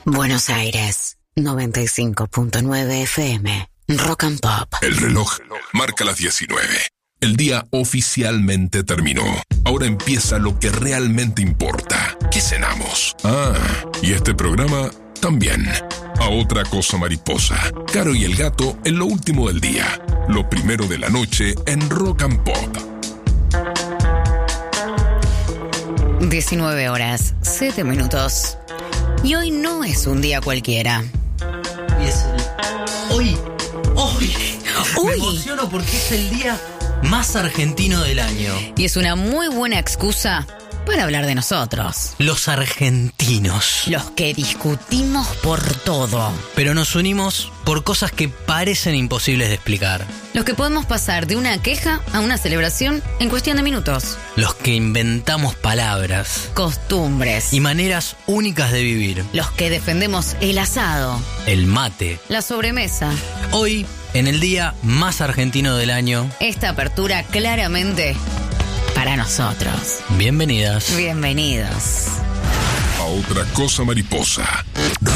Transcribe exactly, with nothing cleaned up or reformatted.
Buenos Aires, noventa y cinco punto nueve F M, Rock and Pop. El reloj marca las diecinueve. El día oficialmente terminó. Ahora empieza lo que realmente importa. ¿Qué cenamos? Ah, y este programa también. A otra cosa mariposa. Caro y el gato en lo último del día. Lo primero de la noche en Rock and Pop. diecinueve horas, siete minutos. Y hoy no es un día cualquiera. Hoy es el... Hoy, hoy, Uy. me emociono porque es el día más argentino del año. Y es una muy buena excusa para hablar de nosotros. Los argentinos. Los que discutimos por todo. Pero nos unimos por cosas que parecen imposibles de explicar. Los que podemos pasar de una queja a una celebración en cuestión de minutos. Los que inventamos palabras. Costumbres. Y maneras únicas de vivir. Los que defendemos el asado. El mate. La sobremesa. Hoy, en el día más argentino del año. Esta apertura claramente para nosotros. Bienvenidas. Bienvenidos. A otra cosa mariposa.